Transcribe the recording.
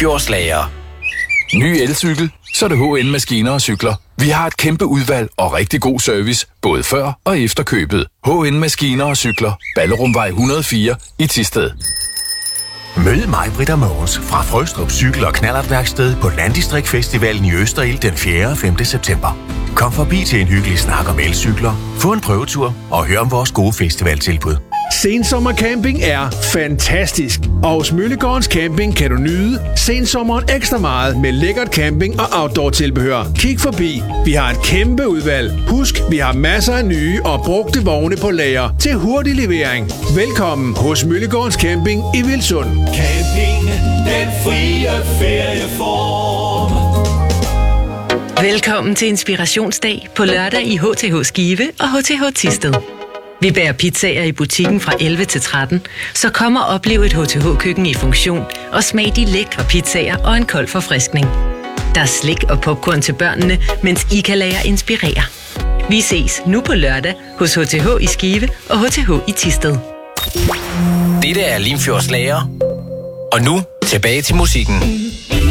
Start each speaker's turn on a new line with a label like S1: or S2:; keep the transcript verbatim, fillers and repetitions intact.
S1: Limfjordslager.
S2: Ny elcykel, så er det H N Maskiner og Cykler. Vi har et kæmpe udvalg og rigtig god service, både før og efter købet. H N Maskiner og Cykler. Ballerumvej et hundrede og fire i Thisted.
S3: Mød mig, Britta Mogens, fra Frøstrup Cykel- og Knallertværksted på Landdistriktfestivalen i Østerild den fjerde og femte september. Kom forbi til en hyggelig snak om elcykler, få en prøvetur og hør om vores gode festivaltilbud.
S4: Sensommercamping er fantastisk, og hos Møllegårdens Camping kan du nyde sensommeren ekstra meget med lækkert camping- og outdoor-tilbehør. Kig forbi, vi har et kæmpe udvalg. Husk, vi har masser af nye og brugte vogne på lager til hurtig levering. Velkommen hos Møllegårdens Camping i Vilsund.
S5: Camping, den frie ferieform.
S6: Velkommen til Inspirationsdag på lørdag i H T H Skive og H T H Thisted. Vi bager pizzaer i butikken fra elleve til tretten, så kom og oplev et H T H-køkken i funktion og smag de lækre pizzaer og en kold forfriskning. Der er slik og popcorn til børnene, mens I kan lade jer inspirere. Vi ses nu på lørdag hos H T H i Skive og H T H i Thisted.
S1: Dette er Limfjordslager. Og nu tilbage til musikken.